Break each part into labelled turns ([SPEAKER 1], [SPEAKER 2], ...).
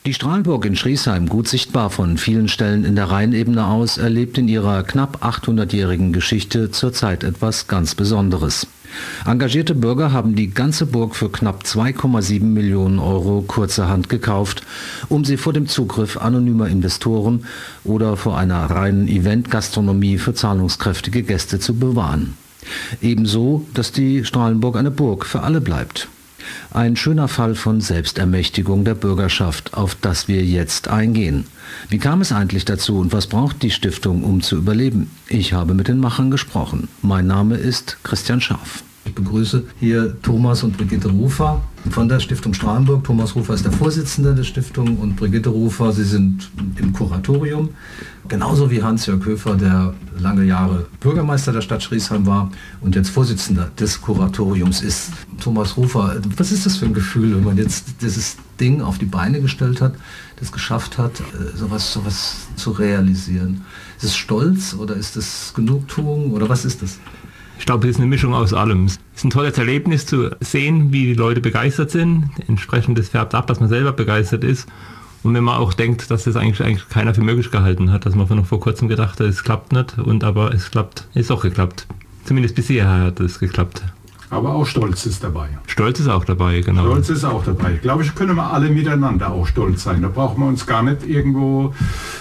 [SPEAKER 1] Die Strahlenburg in Schriesheim, gut sichtbar von vielen Stellen in der Rheinebene aus, erlebt in ihrer knapp 800-jährigen Geschichte zurzeit etwas ganz Besonderes. Engagierte Bürger haben die ganze Burg für knapp 2,7 Millionen Euro kurzerhand gekauft, um sie vor dem Zugriff anonymer Investoren oder vor einer reinen Eventgastronomie für zahlungskräftige Gäste zu bewahren. Ebenso, dass die Strahlenburg eine Burg für alle bleibt. Ein schöner Fall von Selbstermächtigung der Bürgerschaft, auf das wir jetzt eingehen. Wie kam es eigentlich dazu und was braucht die Stiftung, um zu überleben? Ich habe mit den Machern gesprochen. Mein Name ist Christian Scharf. Ich begrüße hier Thomas und Brigitte Rufer von der Stiftung Strahlenburg. Thomas Rufer ist der Vorsitzende der Stiftung und Brigitte Rufer, Sie sind im Kuratorium. Genauso wie Hans-Jörg Höfer, der lange Jahre Bürgermeister der Stadt Schriesheim war und jetzt Vorsitzender des Kuratoriums ist. Thomas Rufer, was ist das für ein Gefühl, wenn man jetzt dieses Ding auf die Beine gestellt hat, das geschafft hat, sowas zu realisieren? Ist es Stolz oder ist es Genugtuung oder was ist das?
[SPEAKER 2] Ich glaube, es ist eine Mischung aus allem. Es ist ein tolles Erlebnis zu sehen, wie die Leute begeistert sind. Entsprechend das färbt ab, dass man selber begeistert ist. Und wenn man auch denkt, dass das eigentlich keiner für möglich gehalten hat, dass man noch vor kurzem gedacht hat, es klappt nicht, aber es klappt, ist auch geklappt. Zumindest bisher hat es geklappt.
[SPEAKER 3] Aber auch Stolz ist dabei.
[SPEAKER 2] Stolz ist auch dabei, genau.
[SPEAKER 3] Stolz ist auch dabei. Ich glaube, können wir alle miteinander auch stolz sein. Da brauchen wir uns gar nicht irgendwo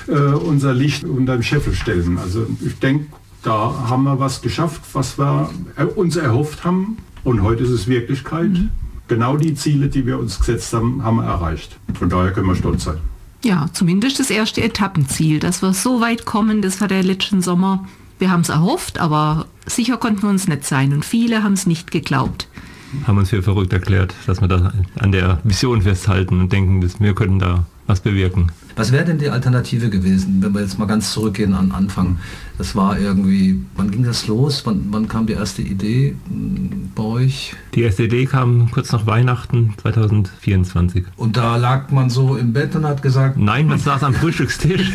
[SPEAKER 3] unser Licht unter den Scheffel stellen. Also ich denke, da haben wir was geschafft, was wir uns erhofft haben. Und heute ist es Wirklichkeit. Genau die Ziele, die wir uns gesetzt haben, haben wir erreicht. Von daher können wir stolz sein.
[SPEAKER 4] Ja, zumindest das erste Etappenziel, dass wir so weit kommen, das war der letzten Sommer. Wir haben es erhofft, aber sicher konnten wir uns nicht sein. Und viele haben es nicht geglaubt.
[SPEAKER 2] Haben uns für verrückt erklärt, dass wir da an der Vision festhalten und denken, dass wir können da was bewirken.
[SPEAKER 1] Was wäre denn die Alternative gewesen, wenn wir jetzt mal ganz zurückgehen an Anfang? Das war irgendwie, wann ging das los? Wann kam die erste Idee bei euch?
[SPEAKER 2] Die erste Idee kam kurz nach Weihnachten 2024.
[SPEAKER 1] Und da lag man so im Bett und hat gesagt...
[SPEAKER 2] Nein, man saß am Frühstückstisch.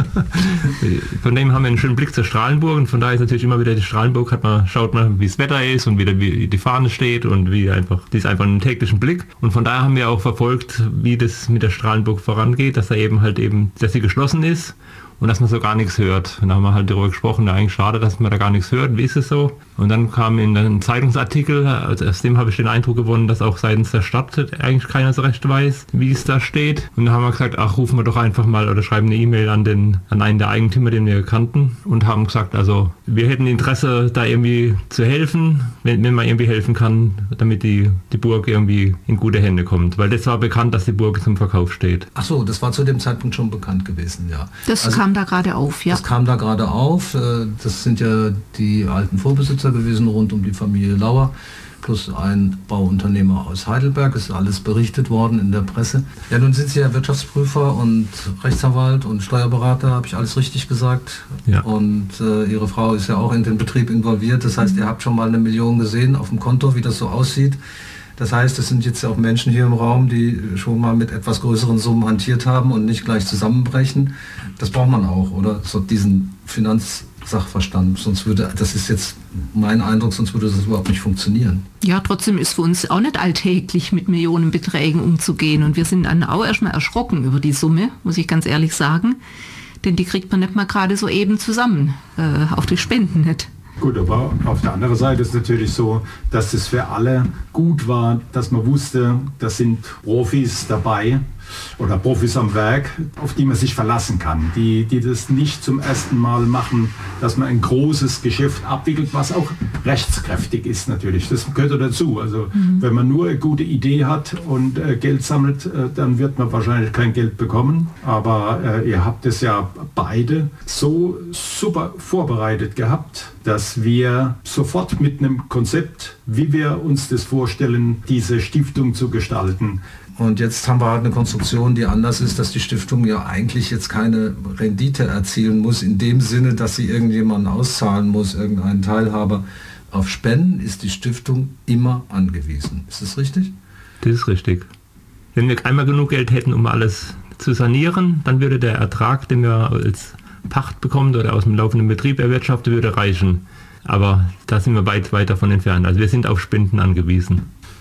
[SPEAKER 2] Von dem haben wir einen schönen Blick zur Strahlenburg und von daher ist natürlich immer wieder die Strahlenburg, schaut man, wie das Wetter ist und wie die Fahne steht und die ist einfach einen täglichen Blick. Und von daher haben wir auch verfolgt, wie das mit der Strahlenburg vorangeht, dass dass sie geschlossen ist und dass man so gar nichts hört. Und da haben wir halt darüber gesprochen, eigentlich schade, dass man da gar nichts hört, wie ist es so? Und dann kam in einem Zeitungsartikel, also aus dem habe ich den Eindruck gewonnen, dass auch seitens der Stadt eigentlich keiner so recht weiß, wie es da steht. Und dann haben wir gesagt, rufen wir doch einfach mal oder schreiben eine E-Mail an einen der Eigentümer, den wir kannten und haben gesagt, also wir hätten Interesse, da irgendwie zu helfen, wenn man irgendwie helfen kann, damit die Burg irgendwie in gute Hände kommt. Weil das war bekannt, dass die Burg zum Verkauf steht.
[SPEAKER 1] Ach so, das war zu dem Zeitpunkt schon bekannt gewesen, ja.
[SPEAKER 4] Das kam da gerade auf, ja.
[SPEAKER 1] Das kam da gerade auf. Das sind ja die alten Vorbesitzer gewesen rund um die Familie Lauer, plus ein Bauunternehmer aus Heidelberg. Ist alles berichtet worden in der Presse. Ja, nun sind Sie ja Wirtschaftsprüfer und Rechtsanwalt und Steuerberater, habe ich alles richtig gesagt?
[SPEAKER 2] Ja.
[SPEAKER 1] Und Ihre Frau ist ja auch in den Betrieb involviert. Das heißt, ihr habt schon mal 1 Million gesehen auf dem Konto, wie das so aussieht. Das heißt, es sind jetzt auch Menschen hier im Raum, die schon mal mit etwas größeren Summen hantiert haben und nicht gleich zusammenbrechen. Das braucht man auch, oder? So diesen Finanzsachverstand. Sonst das ist jetzt mein Eindruck, sonst würde das überhaupt nicht funktionieren.
[SPEAKER 4] Ja, trotzdem ist für uns auch nicht alltäglich, mit Millionenbeträgen umzugehen. Und wir sind dann auch erstmal erschrocken über die Summe, muss ich ganz ehrlich sagen. Denn die kriegt man nicht mal gerade so eben zusammen, auch die Spenden nicht.
[SPEAKER 3] Gut, aber auf der anderen Seite ist es natürlich so, dass es für alle gut war, dass man wusste, da sind Profis dabei oder Profis am Werk, auf die man sich verlassen kann, die das nicht zum ersten Mal machen, dass man ein großes Geschäft abwickelt, was auch rechtskräftig ist natürlich. Das gehört dazu. Also wenn man nur eine gute Idee hat und Geld sammelt, dann wird man wahrscheinlich kein Geld bekommen. Aber ihr habt es ja beide so super vorbereitet gehabt, dass wir sofort mit einem Konzept, wie wir uns das vorstellen, diese Stiftung zu gestalten.
[SPEAKER 1] Und jetzt haben wir halt eine Konstruktion, die anders ist, dass die Stiftung ja eigentlich jetzt keine Rendite erzielen muss, in dem Sinne, dass sie irgendjemanden auszahlen muss, irgendeinen Teilhaber. Auf Spenden ist die Stiftung immer angewiesen. Ist das richtig?
[SPEAKER 2] Das ist richtig. Wenn wir einmal genug Geld hätten, um alles zu sanieren, dann würde der Ertrag, den wir als Pacht bekommen oder aus dem laufenden Betrieb erwirtschaften, würde reichen. Aber da sind wir weit davon entfernt. Also wir sind auf Spenden angewiesen.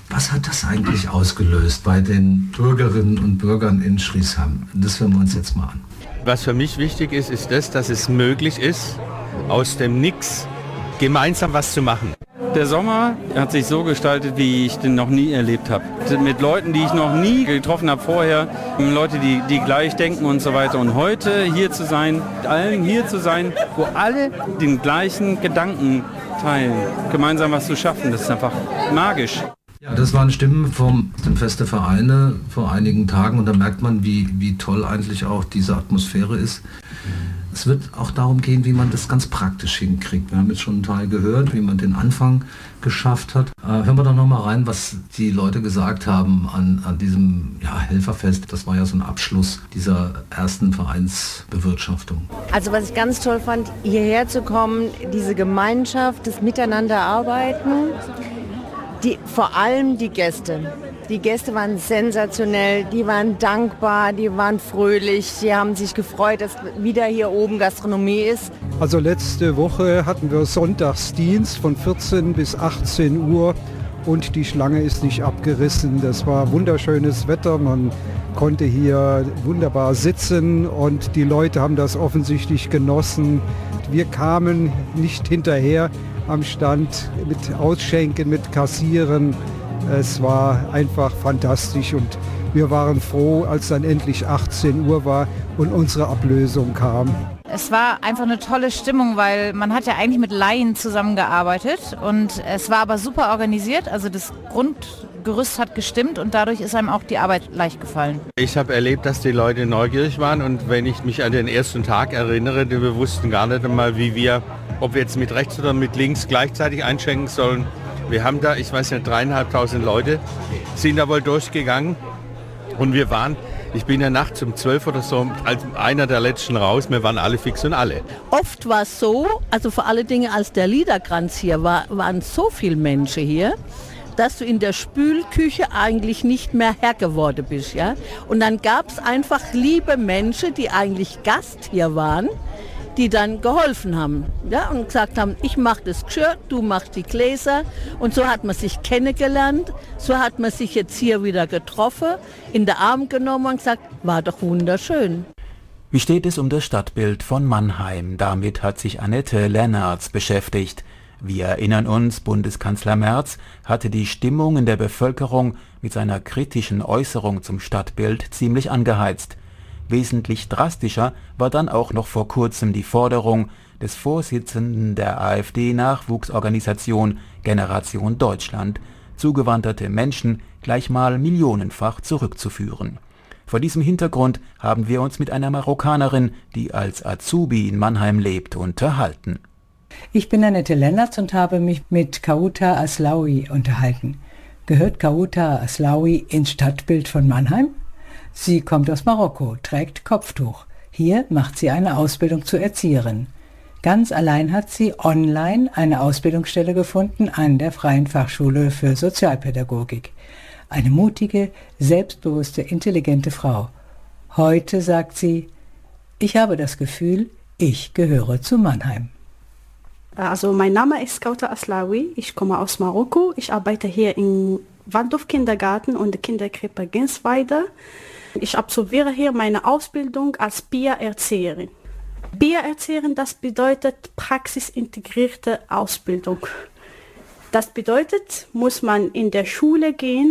[SPEAKER 1] Was hat das eigentlich ausgelöst bei den Bürgerinnen und Bürgern in Schriesheim? Das hören wir uns jetzt mal an.
[SPEAKER 5] Was für mich wichtig ist, ist das, dass es möglich ist, aus dem Nix gemeinsam was zu machen.
[SPEAKER 6] Der Sommer hat sich so gestaltet, wie ich den noch nie erlebt habe. Mit Leuten, die ich noch nie getroffen habe vorher, Leute, die gleich denken und so weiter. Und heute hier zu sein, mit allen hier zu sein, wo alle den gleichen Gedanken teilen, gemeinsam was zu schaffen, das ist einfach magisch.
[SPEAKER 1] Ja, das waren Stimmen vom Feste Vereine vor einigen Tagen und da merkt man, wie toll eigentlich auch diese Atmosphäre ist. Es wird auch darum gehen, wie man das ganz praktisch hinkriegt. Wir haben jetzt schon einen Teil gehört, wie man den Anfang geschafft hat. Hören wir doch noch mal rein, was die Leute gesagt haben an diesem Helferfest. Das war ja so ein Abschluss dieser ersten Vereinsbewirtschaftung.
[SPEAKER 7] Also was ich ganz toll fand, hierher zu kommen, diese Gemeinschaft, das Miteinanderarbeiten, vor allem die Gäste. Die Gäste waren sensationell, die waren dankbar, die waren fröhlich, die haben sich gefreut, dass wieder hier oben Gastronomie ist.
[SPEAKER 8] Also letzte Woche hatten wir Sonntagsdienst von 14 bis 18 Uhr und die Schlange ist nicht abgerissen. Das war wunderschönes Wetter, man konnte hier wunderbar sitzen und die Leute haben das offensichtlich genossen. Wir kamen nicht hinterher am Stand mit Ausschenken, mit Kassieren. Es war einfach fantastisch und wir waren froh, als dann endlich 18 Uhr war und unsere Ablösung kam.
[SPEAKER 9] Es war einfach eine tolle Stimmung, weil man hat ja eigentlich mit Laien zusammengearbeitet und es war aber super organisiert, also das Grundgerüst hat gestimmt und dadurch ist einem auch die Arbeit leicht gefallen.
[SPEAKER 5] Ich habe erlebt, dass die Leute neugierig waren und wenn ich mich an den ersten Tag erinnere, wir wussten gar nicht einmal, ob wir jetzt mit rechts oder mit links gleichzeitig einschenken sollen. Wir haben da, ich weiß nicht, 3.500 Leute, sind da wohl durchgegangen und ich bin ja nachts um 12 oder so als einer der letzten raus, wir waren alle fix und alle.
[SPEAKER 10] Oft war es so, also vor allen Dingen als der Liederkranz hier war, waren so viele Menschen hier, dass du in der Spülküche eigentlich nicht mehr Herr geworden bist. Ja? Und dann gab es einfach liebe Menschen, die eigentlich Gast hier waren, die dann geholfen haben, ja, und gesagt haben, ich mache das Geschirr, du machst die Gläser. Und so hat man sich kennengelernt, so hat man sich jetzt hier wieder getroffen, in den Arm genommen und gesagt, war doch wunderschön.
[SPEAKER 11] Wie steht es um das Stadtbild von Mannheim? Damit hat sich Annette Lennartz beschäftigt. Wir erinnern uns, Bundeskanzler Merz hatte die Stimmung in der Bevölkerung mit seiner kritischen Äußerung zum Stadtbild ziemlich angeheizt. Wesentlich drastischer war dann auch noch vor kurzem die Forderung des Vorsitzenden der AfD-Nachwuchsorganisation Generation Deutschland, zugewanderte Menschen gleich mal millionenfach zurückzuführen. Vor diesem Hintergrund haben wir uns mit einer Marokkanerin, die als Azubi in Mannheim lebt, unterhalten.
[SPEAKER 12] Ich bin Annette Lennartz und habe mich mit Kauta Aslaoui unterhalten. Gehört Kauta Aslaoui ins Stadtbild von Mannheim? Sie kommt aus Marokko, trägt Kopftuch. Hier macht sie eine Ausbildung zur Erzieherin. Ganz allein hat sie online eine Ausbildungsstelle gefunden an der Freien Fachschule für Sozialpädagogik. Eine mutige, selbstbewusste, intelligente Frau. Heute sagt sie, ich habe das Gefühl, ich gehöre zu Mannheim.
[SPEAKER 13] Also mein Name ist Kauta Aslaoui, ich komme aus Marokko. Ich arbeite hier im Waldorf-Kindergarten und Kinderkrippe Ginsweide. Ich absolviere hier meine Ausbildung als PIA-Erzieherin. PIA-Erzieherin, das bedeutet praxisintegrierte Ausbildung. Das bedeutet, muss man in der Schule gehen,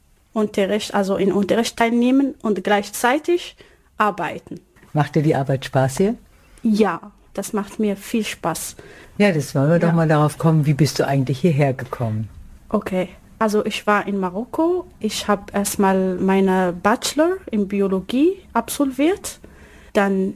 [SPEAKER 13] also in Unterricht teilnehmen und gleichzeitig arbeiten.
[SPEAKER 12] Macht dir die Arbeit Spaß hier?
[SPEAKER 13] Ja, das macht mir viel Spaß.
[SPEAKER 12] Ja, das wollen wir doch mal darauf kommen, wie bist du eigentlich hierher gekommen?
[SPEAKER 13] Okay. Also ich war in Marokko. Ich habe erstmal meine Bachelor in Biologie absolviert. Dann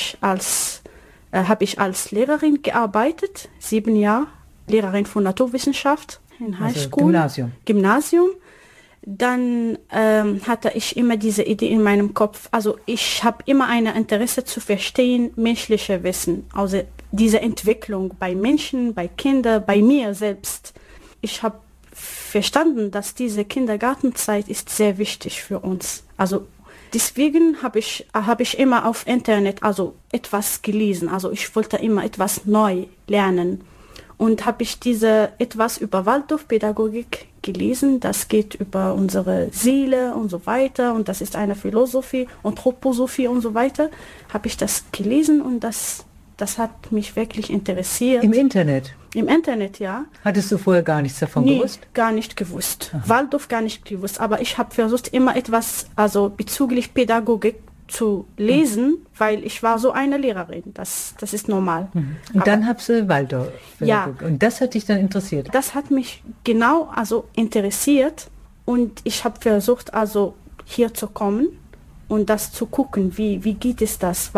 [SPEAKER 13] habe ich als Lehrerin gearbeitet, 7 Jahre, Lehrerin von Naturwissenschaft in Highschool.
[SPEAKER 12] Also
[SPEAKER 13] Gymnasium. Dann hatte ich immer diese Idee in meinem Kopf. Also ich habe immer ein Interesse zu verstehen, menschliche Wissen. Also diese Entwicklung bei Menschen, bei Kindern, bei mir selbst. Ich habe verstanden, dass diese Kindergartenzeit ist sehr wichtig für uns. Also deswegen habe ich immer auf Internet etwas gelesen. Also ich wollte immer etwas neu lernen. Und habe ich etwas über Waldorfpädagogik gelesen, das geht über unsere Seele und so weiter und das ist eine Philosophie, Anthroposophie und so weiter, habe ich das gelesen und das hat mich wirklich interessiert.
[SPEAKER 12] Im Internet?
[SPEAKER 13] Im Internet, ja.
[SPEAKER 12] Hattest du vorher gar nichts davon gewusst?
[SPEAKER 13] Gar nicht gewusst. Aha. Waldorf gar nicht gewusst, aber ich habe versucht, immer etwas, also bezüglich Pädagogik zu lesen, weil ich war so eine Lehrerin. Das ist normal.
[SPEAKER 12] Und aber dann hast du Waldorf.
[SPEAKER 13] Ja.
[SPEAKER 12] Und das hat dich dann interessiert?
[SPEAKER 13] Das hat mich genau interessiert und ich habe versucht, also hier zu kommen und das zu gucken, wie geht es das,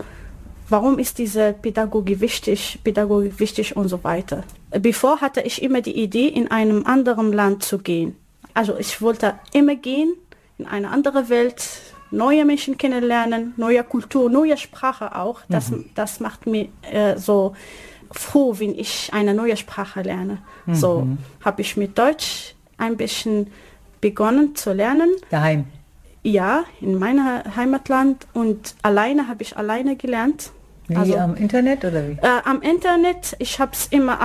[SPEAKER 13] warum ist diese Pädagogik wichtig und so weiter. Bevor hatte ich immer die Idee, in einem anderen Land zu gehen. Also ich wollte immer gehen, in eine andere Welt, neue Menschen kennenlernen, neue Kultur, neue Sprache auch. Das macht mich so froh, wenn ich eine neue Sprache lerne. So habe ich mit Deutsch ein bisschen begonnen zu lernen.
[SPEAKER 12] Daheim? Ja,
[SPEAKER 13] in meinem Heimatland und habe ich alleine gelernt.
[SPEAKER 12] Wie am Internet oder wie?
[SPEAKER 13] Am Internet, ich habe es immer,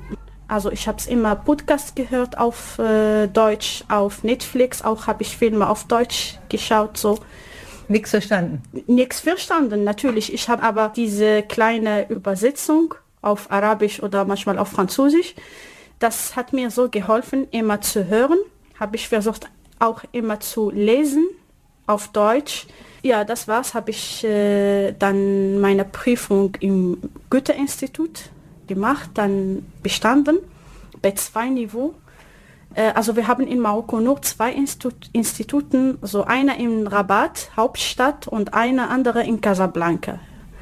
[SPEAKER 13] ich habe es immer Podcast gehört auf Deutsch, auf Netflix, auch habe ich Filme auf Deutsch geschaut, so.
[SPEAKER 12] Nichts verstanden?
[SPEAKER 13] Nichts verstanden, natürlich. Ich habe aber diese kleine Übersetzung auf Arabisch oder manchmal auf Französisch, das hat mir so geholfen, immer zu hören. Habe ich versucht, auch immer zu lesen auf Deutsch. Ja, das war's. Habe ich dann meine Prüfung im Goethe-Institut gemacht, dann bestanden, B2-Niveau. Also wir haben in Marokko nur 2 Instituten, so einer in Rabat, Hauptstadt, und eine andere in Casablanca.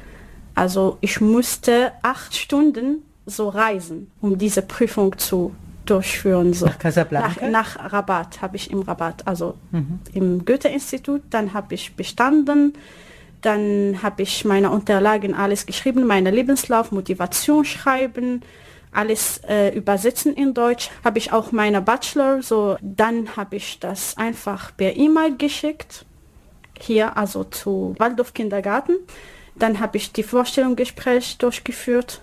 [SPEAKER 13] Also ich musste 8 Stunden so reisen, um diese Prüfung zu durchführen. So.
[SPEAKER 12] Nach Casablanca?
[SPEAKER 13] Nach Rabat, habe ich im Rabat, also im Goethe-Institut. Dann habe ich bestanden, dann habe ich meine Unterlagen alles geschrieben, meine Lebenslauf, Motivation schreiben, alles übersetzen in Deutsch. Habe ich auch meine Bachelor, so dann habe ich das einfach per E-Mail geschickt, hier also zu Waldorf Kindergarten. Dann habe ich die Vorstellungsgespräch durchgeführt,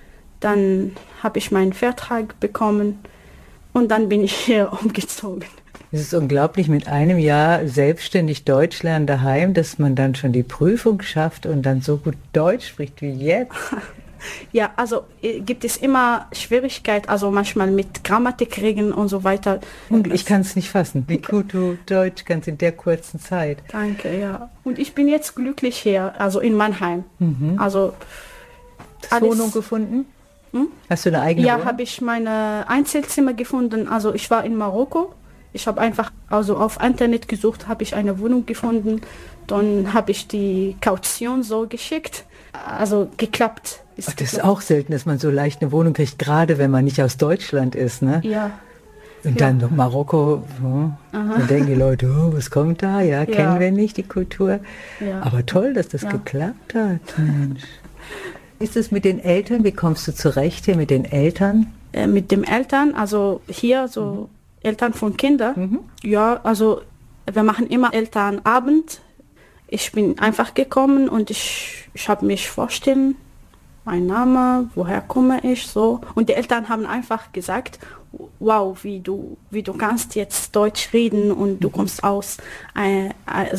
[SPEAKER 13] dann habe ich meinen Vertrag bekommen und dann bin ich hier umgezogen.
[SPEAKER 12] Es ist unglaublich, mit einem Jahr selbstständig Deutsch lernen daheim, dass man dann schon die Prüfung schafft und dann so gut Deutsch spricht wie jetzt.
[SPEAKER 13] Ja, also gibt es immer Schwierigkeiten, also manchmal mit Grammatikregeln und so weiter.
[SPEAKER 12] Und ich kann es nicht fassen, wie gut du Deutsch kannst in der kurzen Zeit.
[SPEAKER 13] Danke, ja. Und ich bin jetzt glücklich hier, also in Mannheim. Also
[SPEAKER 12] hast du Wohnung gefunden? Hast du eine eigene Wohnung?
[SPEAKER 13] Ja, habe ich meine Einzelzimmer gefunden. Also ich war in Marokko. Ich habe einfach also auf Internet gesucht, habe ich eine Wohnung gefunden. Dann habe ich die Kaution so geschickt. Also geklappt.
[SPEAKER 12] Das ist auch selten, dass man so leicht eine Wohnung kriegt, gerade wenn man nicht aus Deutschland ist, ne?
[SPEAKER 13] Ja.
[SPEAKER 12] Und dann noch Marokko, dann denken die Leute, was kommt da? Ja, kennen wir nicht, die Kultur. Ja. Aber toll, dass das geklappt hat. Mensch. Ist es mit den Eltern, wie kommst du zurecht hier mit den Eltern?
[SPEAKER 13] Mit den Eltern, also hier so Eltern von Kindern. Ja, also wir machen immer Elternabend. Ich bin einfach gekommen und ich habe mich vorstellen, mein Name, woher komme ich, so. Und die Eltern haben einfach gesagt, wow, wie du kannst jetzt Deutsch reden und du kommst aus einem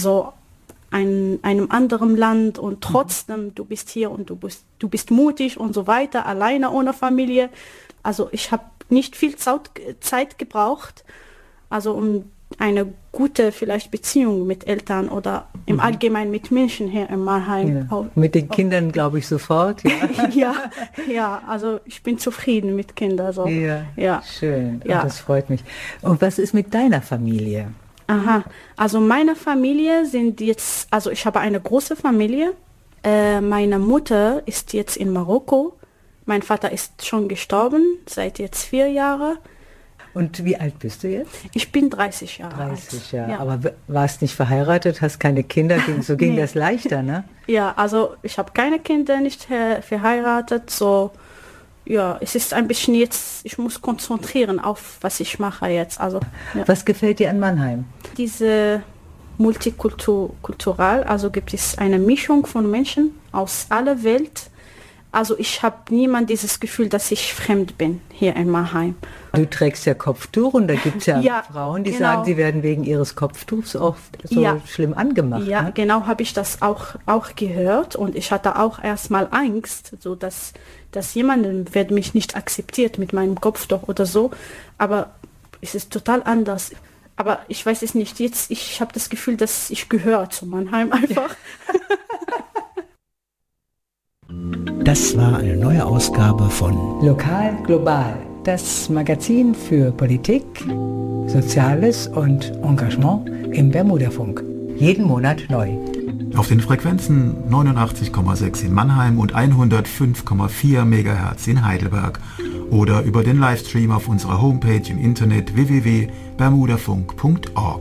[SPEAKER 13] anderen Land und trotzdem du bist hier und du bist mutig und so weiter, alleine ohne Familie. Also ich habe nicht viel Zeit gebraucht, also um eine gute vielleicht Beziehung mit Eltern oder im Allgemeinen mit Menschen hier in Mannheim.
[SPEAKER 12] Ja. Mit den Kindern glaube ich sofort. Ja.
[SPEAKER 13] ja, also ich bin zufrieden mit Kindern. So.
[SPEAKER 12] Ja, schön, ja. Das freut mich. Und was ist mit deiner Familie?
[SPEAKER 13] Aha, also meine Familie sind jetzt, also ich habe eine große Familie. Meine Mutter ist jetzt in Marokko. Mein Vater ist schon gestorben, seit jetzt 4 Jahren.
[SPEAKER 12] Und wie alt bist du jetzt?
[SPEAKER 13] Ich bin 30 Jahre
[SPEAKER 12] 30 Jahre, aber warst nicht verheiratet, hast keine Kinder, so ging das leichter, ne?
[SPEAKER 13] Ja, also ich habe keine Kinder, nicht verheiratet, so, ja, es ist ein bisschen jetzt, ich muss konzentrieren auf, was ich mache jetzt. Also, ja.
[SPEAKER 12] Was gefällt dir an Mannheim?
[SPEAKER 13] Diese multikultural, also gibt es eine Mischung von Menschen aus aller Welt. Also ich habe niemand dieses Gefühl, dass ich fremd bin hier in Mannheim.
[SPEAKER 12] Du trägst ja Kopftuch und da gibt es ja Frauen, die sagen, sie werden wegen ihres Kopftuchs oft so schlimm angemacht.
[SPEAKER 13] Ja,
[SPEAKER 12] ne?
[SPEAKER 13] Genau, habe ich das auch gehört und ich hatte auch erstmal Angst, so dass jemand wird mich nicht akzeptiert mit meinem Kopftuch oder so, aber es ist total anders. Aber ich weiß es nicht, jetzt, ich habe das Gefühl, dass ich gehöre zu Mannheim einfach.
[SPEAKER 14] Das war eine neue Ausgabe von
[SPEAKER 12] Lokal Global, das Magazin für Politik, Soziales und Engagement im Bermudafunk. Jeden Monat neu.
[SPEAKER 11] Auf den Frequenzen 89,6 in Mannheim und 105,4 MHz in Heidelberg oder über den Livestream auf unserer Homepage im Internet www.bermudafunk.org.